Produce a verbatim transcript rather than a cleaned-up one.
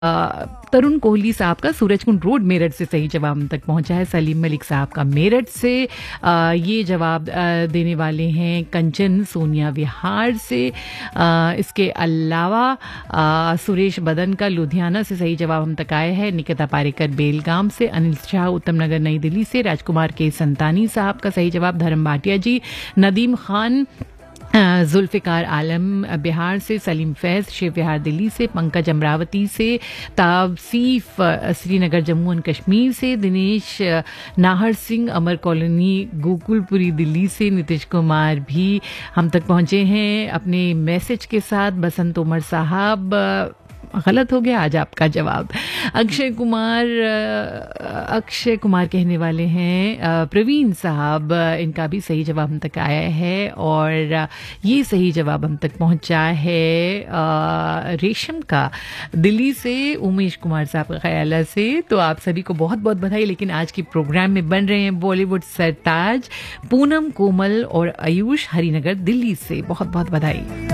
अ, तरुण कोहली साहब का सूरजकुंड रोड मेरठ से सही जवाब हम तक पहुंचा है। सलीम मलिक साहब का मेरठ से आ, ये जवाब आ, देने वाले हैं कंचन सोनिया विहार से। आ, इसके अलावा आ, सुरेश बदन का लुधियाना से सही जवाब हम तक आया है। निकिता पारेकर बेलगाम से, अनिल शाह उत्तम नगर नई दिल्ली से, राजकुमार के संतानी साहब का सही जवाब, धर्म भाटिया जी, नदीम खान जुल्फ़िकार आलम बिहार से, सलीम फैज़ शिव विहार दिल्ली से, पंकज अमरावती से, तावसीफ श्रीनगर जम्मू एंड कश्मीर से, दिनेश नाहर सिंह अमर कॉलोनी गोकुलपुरी दिल्ली से, नीतीश कुमार भी हम तक पहुंचे हैं अपने मैसेज के साथ। बसंत उमर साहब, गलत हो गया आज आपका जवाब। अक्षय कुमार अक्षय कुमार कहने वाले हैं। प्रवीण साहब, इनका भी सही जवाब हम तक आया है और ये सही जवाब हम तक पहुंचा है रेशम का दिल्ली से, उमेश कुमार साहब ख्याला से। तो आप सभी को बहुत बहुत बधाई। लेकिन आज के प्रोग्राम में बन रहे हैं बॉलीवुड सरताज पूनम कोमल और आयुष हरिनगर दिल्ली से। बहुत बहुत बधाई।